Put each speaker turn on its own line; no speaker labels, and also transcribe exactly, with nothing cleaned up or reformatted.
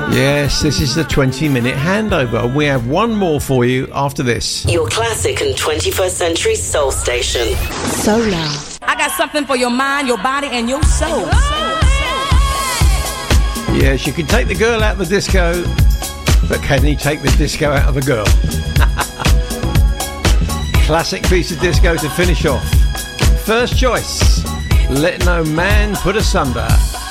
Yes, this is the twenty minute handover. We have one more for you after this.
Your classic and twenty-first century soul station.
Solar. I got something for your mind, your body, and your soul.
Yes, you can take the girl out of the disco, but can you take the disco out of the girl? Classic piece of disco to finish off. First choice, Let No Man Put Asunder.